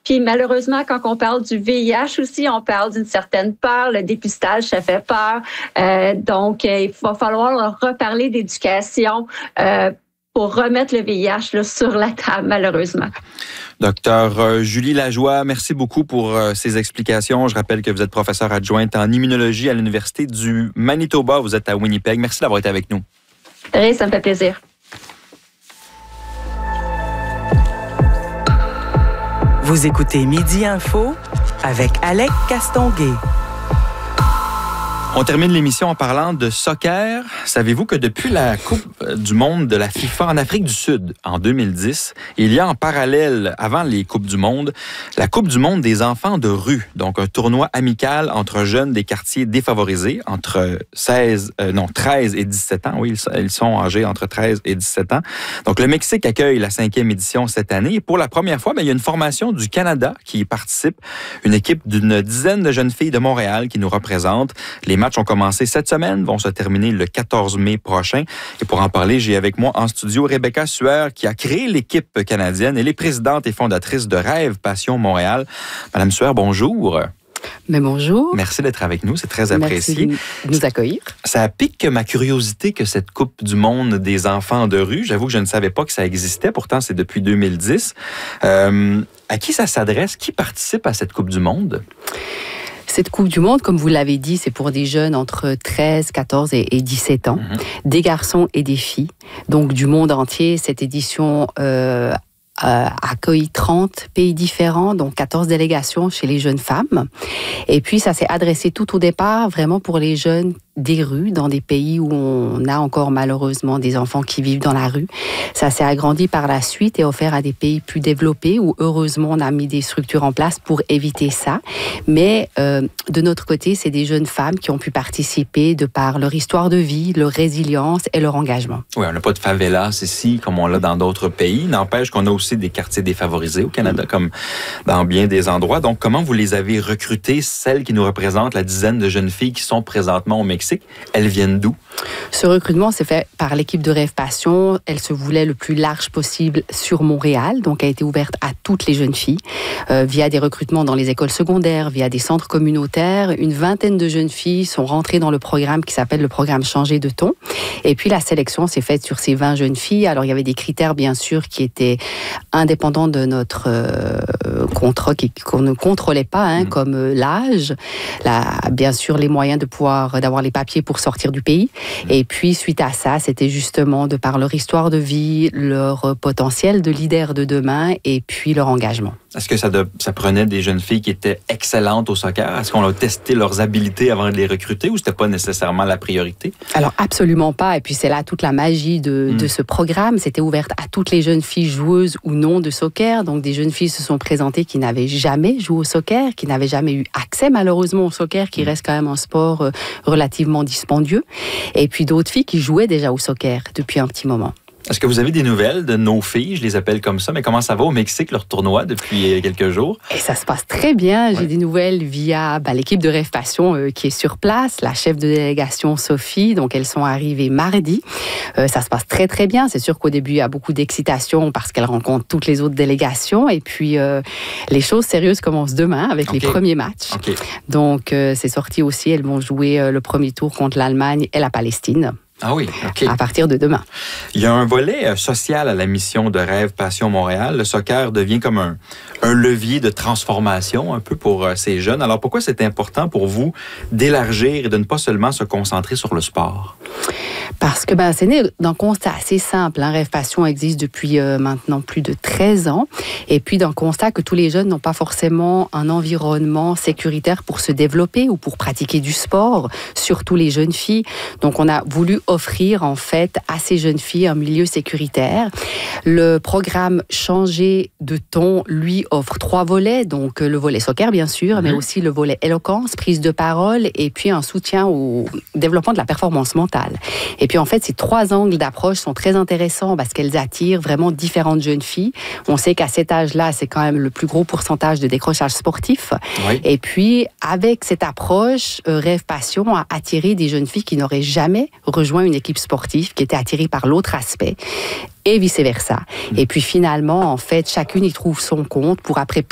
Puis malheureusement, quand on parle du VIH aussi, on parle d'une certaine peur. Le dépistage, ça fait peur. Donc, il va falloir reparler d'éducation pour remettre le VIH là, sur la table, malheureusement. Docteur Julie Lajoie, merci beaucoup pour ces explications. Je rappelle que vous êtes professeure adjointe en immunologie à l'Université du Manitoba. Vous êtes à Winnipeg. Merci d'avoir été avec nous. Oui, ça me fait plaisir. Vous écoutez Midi Info avec Alec Castonguay. On termine l'émission en parlant de soccer. Savez-vous que depuis la Coupe du monde de la FIFA en Afrique du Sud en 2010, il y a en parallèle, avant les Coupes du monde, la Coupe du monde des enfants de rue. Donc un tournoi amical entre jeunes des quartiers défavorisés, entre 13 et 17 ans. Oui, ils sont âgés entre 13 et 17 ans. Donc le Mexique accueille la 5e édition cette année. Et pour la première fois, il y a une formation du Canada qui y participe. Une équipe d'une dizaine de jeunes filles de Montréal qui nous représente. Les matchs ont commencé cette semaine, vont se terminer le 14 mai prochain. Et pour en parler, j'ai avec moi en studio Rebecca Sueur, qui a créé l'équipe canadienne. Elle est présidente et fondatrice de Rêve Passion Montréal. Madame Sueur, bonjour. Mais bonjour. Merci d'être avec nous, c'est très apprécié. Merci de nous accueillir. Ça pique ma curiosité que cette Coupe du monde des enfants de rue, j'avoue que je ne savais pas que ça existait, pourtant c'est depuis 2010. À qui ça s'adresse? Qui participe à cette Coupe du monde? Cette Coupe du monde, comme vous l'avez dit, c'est pour des jeunes entre 13, 14 et 17 ans, des garçons et des filles, donc du monde entier. Cette édition accueille 30 pays différents, donc 14 délégations chez les jeunes femmes. Et puis, ça s'est adressé tout au départ vraiment pour les jeunes des rues, dans des pays où on a encore malheureusement des enfants qui vivent dans la rue. Ça s'est agrandi par la suite et offert à des pays plus développés où heureusement on a mis des structures en place pour éviter ça. Mais de notre côté, c'est des jeunes femmes qui ont pu participer de par leur histoire de vie, leur résilience et leur engagement. Oui, on n'a pas de favelas ici comme on l'a dans d'autres pays. N'empêche qu'on a aussi des quartiers défavorisés au Canada, comme dans bien des endroits. Donc, comment vous les avez recrutées, celles qui nous représentent, la dizaine de jeunes filles qui sont présentement au Mexique? Elles viennent d'où? Ce recrutement s'est fait par l'équipe de Rêve Passion. Elle se voulait le plus large possible sur Montréal, donc elle a été ouverte à toutes les jeunes filles, via des recrutements dans les écoles secondaires, via des centres communautaires. Une vingtaine de jeunes filles sont rentrées dans le programme qui s'appelle le programme Changer de ton. Et puis la sélection s'est faite sur ces 20 jeunes filles. Alors il y avait des critères bien sûr qui étaient indépendants de notre contrat, qu'on ne contrôlait pas, comme l'âge, bien sûr les moyens d'avoir les papiers pour sortir du pays. Et puis, suite à ça, c'était justement de par leur histoire de vie, leur potentiel de leader de demain et puis leur engagement. Est-ce que ça prenait des jeunes filles qui étaient excellentes au soccer? Est-ce qu'on a testé leurs habiletés avant de les recruter ou c'était pas nécessairement la priorité? Alors, absolument pas. Et puis, c'est là toute la magie de ce programme. C'était ouvert à toutes les jeunes filles joueuses ou non de soccer. Donc, des jeunes filles se sont présentées qui n'avaient jamais joué au soccer, qui n'avaient jamais eu accès malheureusement au soccer, qui reste quand même un sport relativement dispendieux. Et puis, d'autres filles qui jouaient déjà au soccer depuis un petit moment. Est-ce que vous avez des nouvelles de nos filles? Je les appelle comme ça, mais comment ça va au Mexique, leur tournoi, depuis quelques jours? Et ça se passe très bien. J'ai des nouvelles via l'équipe de Rêve Passion qui est sur place, la chef de délégation Sophie. Donc, elles sont arrivées mardi. Ça se passe très, très bien. C'est sûr qu'au début, il y a beaucoup d'excitation parce qu'elles rencontrent toutes les autres délégations. Et puis, les choses sérieuses commencent demain avec les premiers matchs. Donc, c'est sorti aussi. Elles vont jouer le premier tour contre l'Allemagne et la Palestine. Ah oui, OK. À partir de demain. Il y a un volet social à la mission de Rêve Passion Montréal. Le soccer devient comme un levier de transformation un peu pour ces jeunes. Alors, pourquoi c'est important pour vous d'élargir et de ne pas seulement se concentrer sur le sport? Parce que c'est né d'un constat assez simple. Rêve Passion existe depuis maintenant plus de 13 ans. Et puis d'un constat que tous les jeunes n'ont pas forcément un environnement sécuritaire pour se développer ou pour pratiquer du sport, surtout les jeunes filles. Donc on a voulu offrir en fait à ces jeunes filles un milieu sécuritaire. Le programme Changer de ton, lui, offre 3 volets. Donc le volet soccer bien sûr, mais aussi le volet éloquence, prise de parole et puis un soutien au développement de la performance mentale. Et puis en fait, ces 3 angles d'approche sont très intéressants parce qu'elles attirent vraiment différentes jeunes filles. On sait qu'à cet âge-là, c'est quand même le plus gros pourcentage de décrochage sportif. Oui. Et puis, avec cette approche, Rêve Passion a attiré des jeunes filles qui n'auraient jamais rejoint une équipe sportive, qui étaient attirées par l'autre aspect et vice-versa. Et puis finalement, en fait, chacune y trouve son compte pour après